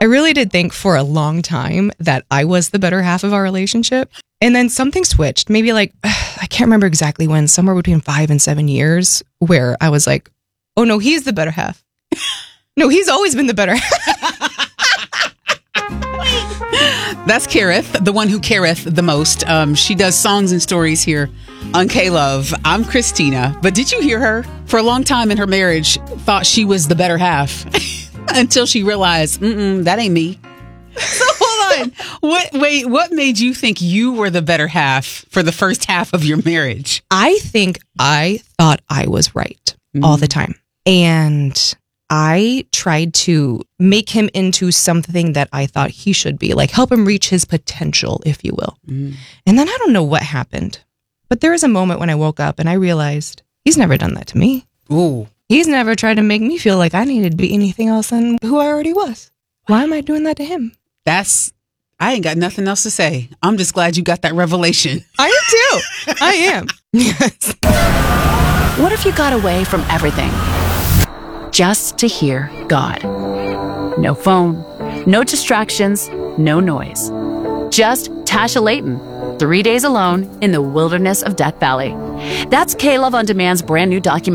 really did think for a long time that I was the better half of our relationship. And then something switched, maybe like, I can't remember exactly when, somewhere between 5 and 7 years, where I was like, oh no, he's the better half. No, he's always been the better half. That's Kareth, the one who careth the most. She does songs and stories here on K-Love. I'm Christina. But did you hear her? For a long time in her marriage, thought she was the better half until she realized, that ain't me. So hold on. What made you think you were the better half for the first half of your marriage? I think I thought I was right all the time. And I tried to make him into something that I thought he should be, like help him reach his potential, if you will. And then I don't know what happened, but there was a moment when I woke up and I realized he's never done that to me. Ooh. He's never tried to make me feel like I needed to be anything else than who I already was. Why am I doing that to him? I ain't got nothing else to say. I'm just glad you got that revelation. I am too. I am. Yes. What if you got away from everything just to hear God? No phone, no distractions, no noise. Just Tasha Layton, 3 days alone in the wilderness of Death Valley. That's K-Love on Demand's brand new documentary.